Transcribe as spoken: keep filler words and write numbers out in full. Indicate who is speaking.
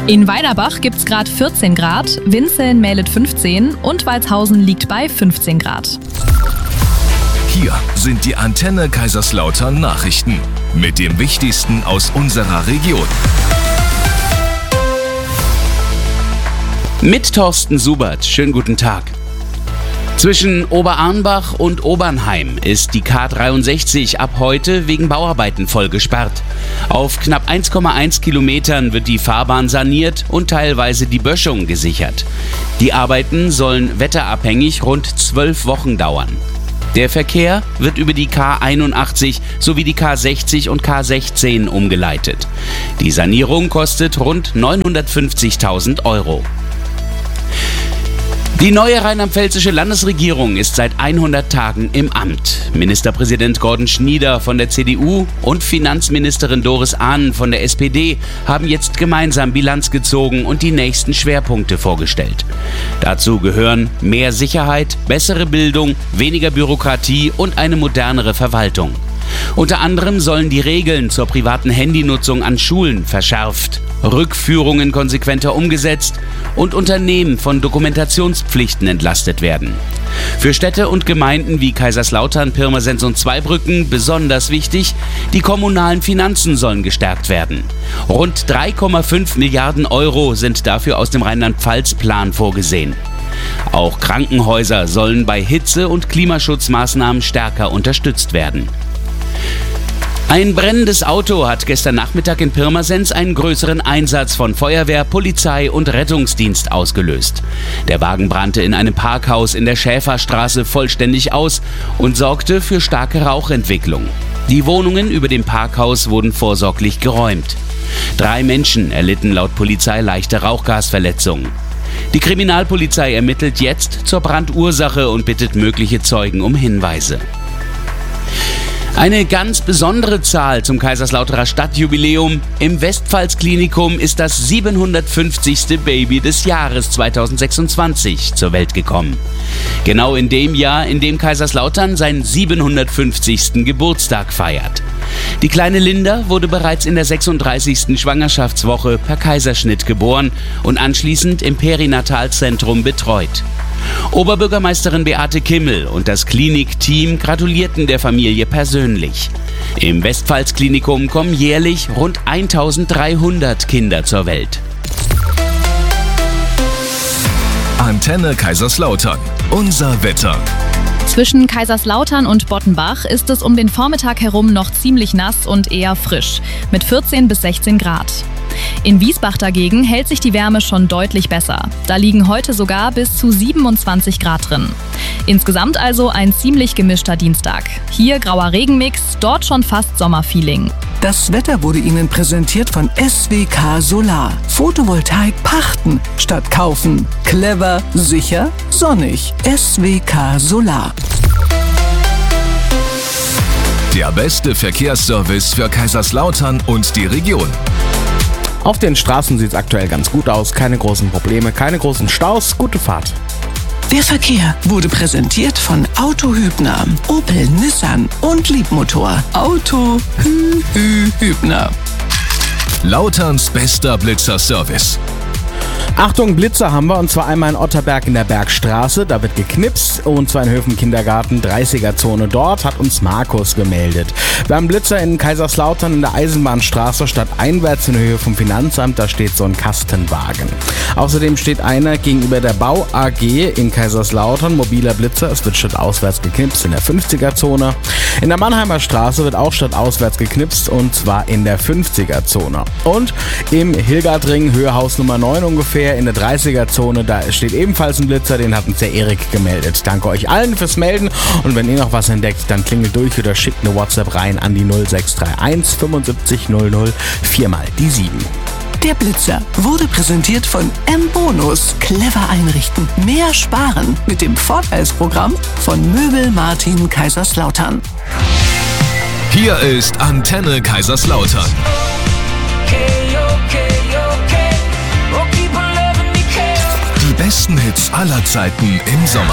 Speaker 1: In Weiderbach gibt's gerade vierzehn Grad, Winzeln meldet fünfzehn und Walshausen liegt bei fünfzehn Grad.
Speaker 2: Hier sind die Antenne Kaiserslautern Nachrichten mit dem Wichtigsten aus unserer Region.
Speaker 3: Mit Thorsten Subert. Schönen guten Tag. Zwischen Oberarnbach und Obernheim ist die K dreiundsechzig ab heute wegen Bauarbeiten voll gesperrt. Auf knapp eins Komma eins Kilometern wird die Fahrbahn saniert und teilweise die Böschung gesichert. Die Arbeiten sollen wetterabhängig rund zwölf Wochen dauern. Der Verkehr wird über die K einundachtzig sowie die K sechzig und K sechzehn umgeleitet. Die Sanierung kostet rund neunhundertfünfzigtausend Euro. Die neue rheinland-pfälzische Landesregierung ist seit hundert Tagen im Amt. Ministerpräsident Gordon Schnieder von der C D U und Finanzministerin Doris Ahnen von der S P D haben jetzt gemeinsam Bilanz gezogen und die nächsten Schwerpunkte vorgestellt. Dazu gehören mehr Sicherheit, bessere Bildung, weniger Bürokratie und eine modernere Verwaltung. Unter anderem sollen die Regeln zur privaten Handynutzung an Schulen verschärft, Rückführungen konsequenter umgesetzt und Unternehmen von Dokumentationspflichten entlastet werden. Für Städte und Gemeinden wie Kaiserslautern, Pirmasens und Zweibrücken besonders wichtig, die kommunalen Finanzen sollen gestärkt werden. Rund drei Komma fünf Milliarden Euro sind dafür aus dem Rheinland-Pfalz-Plan vorgesehen. Auch Krankenhäuser sollen bei Hitze- und Klimaschutzmaßnahmen stärker unterstützt werden. Ein brennendes Auto hat gestern Nachmittag in Pirmasens einen größeren Einsatz von Feuerwehr, Polizei und Rettungsdienst ausgelöst. Der Wagen brannte in einem Parkhaus in der Schäferstraße vollständig aus und sorgte für starke Rauchentwicklung. Die Wohnungen über dem Parkhaus wurden vorsorglich geräumt. Drei Menschen erlitten laut Polizei leichte Rauchgasverletzungen. Die Kriminalpolizei ermittelt jetzt zur Brandursache und bittet mögliche Zeugen um Hinweise. Eine ganz besondere Zahl zum Kaiserslauterer Stadtjubiläum. Im Westpfalz-Klinikum ist das siebenhundertfünfzigste Baby des Jahres zweitausendsechsundzwanzig zur Welt gekommen. Genau in dem Jahr, in dem Kaiserslautern seinen siebenhundertfünfzigsten Geburtstag feiert. Die kleine Linda wurde bereits in der sechsunddreißigsten Schwangerschaftswoche per Kaiserschnitt geboren und anschließend im Perinatalzentrum betreut. Oberbürgermeisterin Beate Kimmel und das Klinikteam gratulierten der Familie persönlich. Im Westpfalz-Klinikum kommen jährlich rund eintausenddreihundert Kinder zur Welt.
Speaker 2: Antenne Kaiserslautern. Unser Wetter.
Speaker 1: Zwischen Kaiserslautern und Bottenbach ist es um den Vormittag herum noch ziemlich nass und eher frisch, mit vierzehn bis sechzehn Grad. In Wiesbach dagegen hält sich die Wärme schon deutlich besser. Da liegen heute sogar bis zu siebenundzwanzig Grad drin. Insgesamt also ein ziemlich gemischter Dienstag. Hier grauer Regenmix, dort schon fast Sommerfeeling.
Speaker 4: Das Wetter wurde Ihnen präsentiert von S W K Solar. Photovoltaik pachten statt kaufen. Clever, sicher, sonnig. S W K Solar.
Speaker 2: Der beste Verkehrsservice für Kaiserslautern und die Region.
Speaker 5: Auf den Straßen sieht es aktuell ganz gut aus. Keine großen Probleme, keine großen Staus. Gute Fahrt.
Speaker 4: Der Verkehr wurde präsentiert von Auto Hübner, Opel, Nissan und Liebmotor. Auto Hü Hü Hübner.
Speaker 2: Lauterns bester Blitzer-Service.
Speaker 5: Achtung, Blitzer haben wir, und zwar einmal in Otterberg in der Bergstraße, da wird geknipst, und zwar in Höfen-Kindergarten, dreißiger-Zone. Dort hat uns Markus gemeldet. Wir haben Blitzer in Kaiserslautern in der Eisenbahnstraße, stadteinwärts in Höhe vom Finanzamt, da steht so ein Kastenwagen. Außerdem steht einer gegenüber der Bau A G in Kaiserslautern, mobiler Blitzer, es wird stadtauswärts geknipst in der fünfziger-Zone. In der Mannheimer Straße wird auch stadtauswärts geknipst, und zwar in der fünfziger-Zone. Und im Hilgertring, Höhe Haus Nummer neun ungefähr, in der dreißiger-Zone, da steht ebenfalls ein Blitzer, den hat uns der Erik gemeldet. Danke euch allen fürs Melden, und wenn ihr noch was entdeckt, dann klingelt durch oder schickt eine WhatsApp rein an die null sechs drei eins fünfundsiebzig null null vier mal die sieben.
Speaker 4: Der Blitzer wurde präsentiert von M-Bonus. Clever einrichten, mehr sparen mit dem Vorteilsprogramm von Möbel Martin Kaiserslautern.
Speaker 2: Hier ist Antenne Kaiserslautern. Die besten Hits aller Zeiten im Sommer.